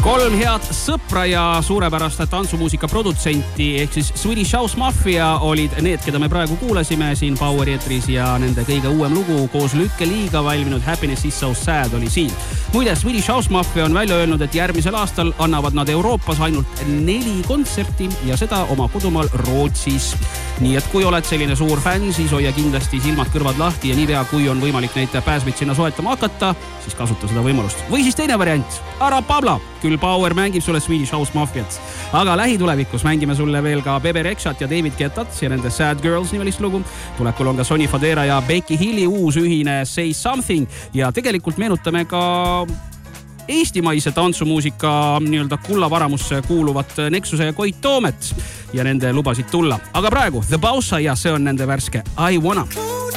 Kolm head sõpra ja suurepärast tantsumuusika produtsenti ehk siis Swedish House Mafia olid need, keda me praegu kuulasime siin Poweri eetris ja nende kõige uuem lugu koos Lükke Liiga valminud Happiness is so sad oli siin. Muide, Swedish House Mafia on välja öelnud, et järgmisel aastal annavad nad Euroopas ainult 4 kontserti ja seda oma kodumaal Rootsis. Nii et kui oled selline suur fänn, siis hoia kindlasti silmad kõrvad lahti ja niipea kui on võimalik neid pääsmeid sinna soetama hakata, siis kasuta seda võimalust. Või siis teine variant, ära pabla, küll Power mängib sulle Swedish House Mafiat. Aga lähitulevikus mängime sulle veel ka Bebe Rexhat ja David Guettat ja nende Sad Girls nimelist lugu. Tulekul on ka Sonny Fodera ja Becky Hilli uus ühine Say Something ja tegelikult meenutame ka eestimaise tantsumuusika nii-öelda kullavaramusse kuuluvat Nexuse ja Koit Toomet ja nende lubasid tulla. Aga praegu The Bausa ja see on nende värske I Wanna.